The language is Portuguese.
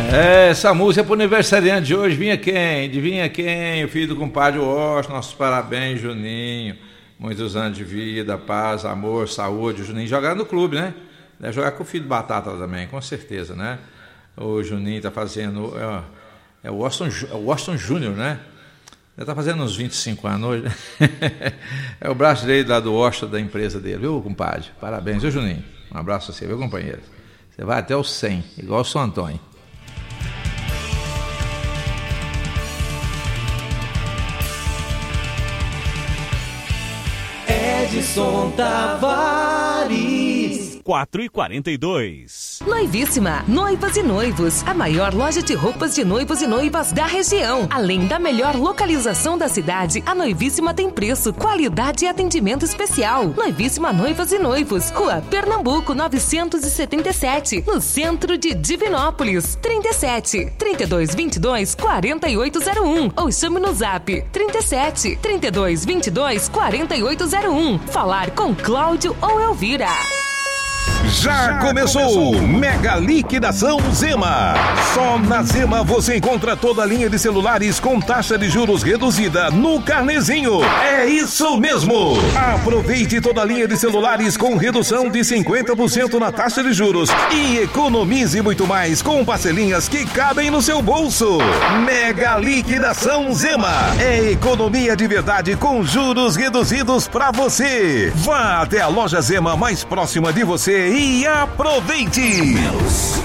Essa música é pro aniversariante de hoje. Adivinha quem? O filho do compadre Washington. Nossos parabéns, Juninho. Muitos anos de vida, paz, amor, saúde. O Juninho jogar no clube, né? Deve jogar com o filho do Batata também, com certeza, né? O Juninho tá fazendo... É o Washington Júnior, né? Ele tá fazendo uns 25 anos hoje, né? É o braço direito lá do Washington, da empresa dele, viu, compadre? Parabéns, viu, Juninho? Um abraço a você, viu, companheiro? Você vai até os 100, igual o São Antônio. Edson Tavares. 4h42. Noivíssima, noivas e noivos, a maior loja de roupas de noivos e noivas da região. Além da melhor localização da cidade, a Noivíssima tem preço, qualidade e atendimento especial. Noivíssima, noivas e noivos, Rua Pernambuco 977, no centro de Divinópolis. 37 32 22 4801 ou chame no zap 37 32 22 4801. Falar com Cláudio ou Elvira. Já começou Mega Liquidação Zema. Só na Zema você encontra toda a linha de celulares com taxa de juros reduzida no carnezinho. É isso mesmo! Aproveite toda a linha de celulares com redução de 50% na taxa de juros e economize muito mais com parcelinhas que cabem no seu bolso. Mega Liquidação Zema. É economia de verdade com juros reduzidos para você. Vá até a loja Zema mais próxima de você e aproveite!